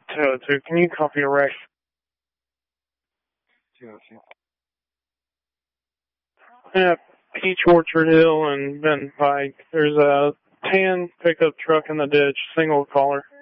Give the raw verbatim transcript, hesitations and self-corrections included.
two oh two, can you copy a wreck? two oh two. Yeah, Peach Orchard Hill and Benton Pike. There's a tan pickup truck in the ditch, single caller.